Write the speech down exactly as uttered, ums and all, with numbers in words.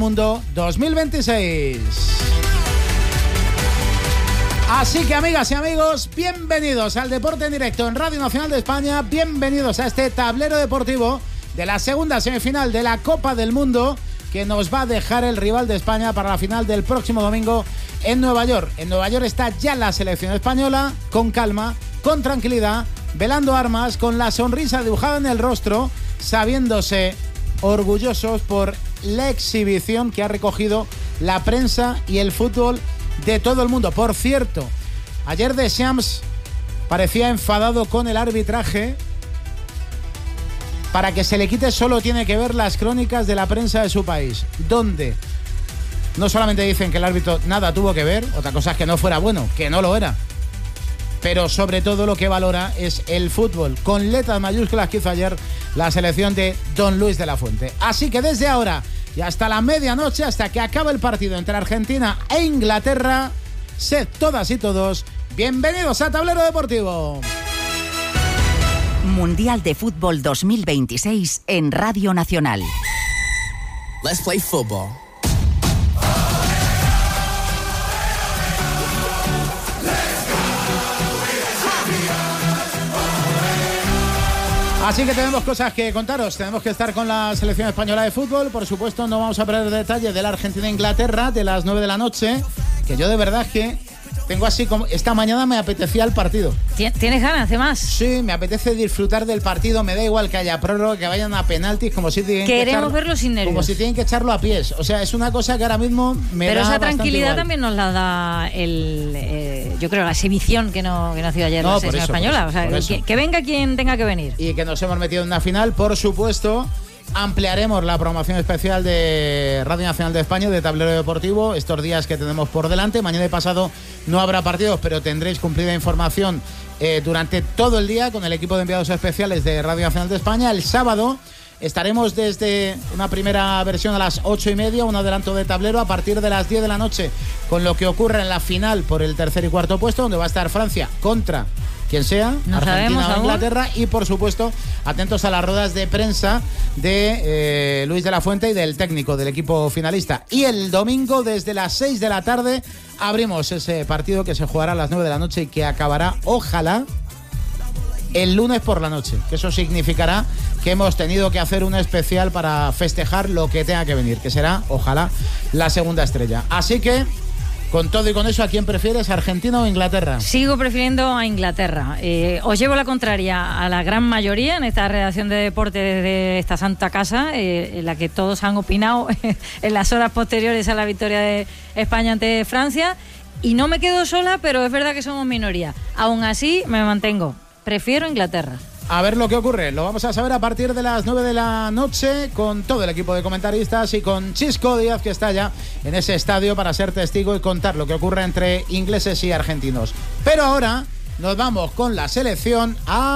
Mundo dos mil veintiséis. Así que, amigas y amigos, bienvenidos al Deporte en Directo en Radio Nacional de España, bienvenidos a este tablero deportivo de la segunda semifinal de la Copa del Mundo, que nos va a dejar el rival de España para la final del próximo domingo en Nueva York. En Nueva York está ya la selección española, con calma, con tranquilidad, velando armas, con la sonrisa dibujada en el rostro, sabiéndose orgullosos por la exhibición que ha recogido la prensa y el fútbol de todo el mundo. Por cierto, ayer Deschamps parecía enfadado con el arbitraje. Para que se le quite solo tiene que ver las crónicas de la prensa de su país, donde no solamente dicen que el árbitro nada tuvo que ver, otra cosa es que no fuera bueno, que no lo era, pero sobre todo lo que valora es el fútbol, con letras mayúsculas que hizo ayer la selección de Don Luis de la Fuente. Así que desde ahora y hasta la medianoche, hasta que acabe el partido entre Argentina e Inglaterra, sed todas y todos bienvenidos a Tablero Deportivo. Mundial de Fútbol dos mil veintiséis en Radio Nacional. Let's play football. Así que tenemos cosas que contaros, tenemos que estar con la selección española de fútbol, por supuesto no vamos a perder detalle de la Argentina-Inglaterra de las nueve de la noche, que yo de verdad es que tengo así como... Esta mañana me apetecía el partido. ¿Tienes ganas de más? Sí, me apetece disfrutar del partido, me da igual que haya prórroga, que vayan a penaltis, como si tienen Queremos que echarlo, verlo sin nervios. como si tienen que echarlo a pies. O sea, es una cosa que ahora mismo me Pero da esa bastante tranquilidad igual. también nos la da el, eh, yo creo, la exhibición que no que nació ayer No, la por selección eso, española. por eso, o sea, por eso. que, que venga quien tenga que venir. Y que nos hemos metido en una final, por supuesto. Ampliaremos la programación especial de Radio Nacional de España, de Tablero Deportivo, estos días que tenemos por delante. Mañana y pasado no habrá partidos, pero tendréis cumplida información eh, durante todo el día con el equipo de enviados especiales de Radio Nacional de España. El sábado estaremos desde una primera versión a las ocho y media, un adelanto de tablero a partir de las diez de la noche, con lo que ocurre en la final por el tercer y cuarto puesto, donde va a estar Francia contra quien sea, no Argentina o aún. Inglaterra, y por supuesto atentos a las ruedas de prensa de eh, Luis de la Fuente y del técnico del equipo finalista. Y el domingo desde las seis de la tarde abrimos ese partido que se jugará a las nueve de la noche y que acabará, ojalá, el lunes por la noche, que eso significará que hemos tenido que hacer un especial para festejar lo que tenga que venir, que será, ojalá, la segunda estrella. Así que, con todo y con eso, ¿a quién prefieres, Argentina o Inglaterra? Sigo prefiriendo a Inglaterra. Eh, os llevo la contraria a la gran mayoría en esta redacción de deporte de esta santa casa, eh, en la que todos han opinado en las horas posteriores a la victoria de España ante Francia. Y no me quedo sola, pero es verdad que somos minoría. Aún así, me mantengo. Prefiero Inglaterra. A ver lo que ocurre, lo vamos a saber a partir de las nueve de la noche con todo el equipo de comentaristas y con Chisco Díaz, que está ya en ese estadio para ser testigo y contar lo que ocurre entre ingleses y argentinos. Pero ahora nos vamos con la selección a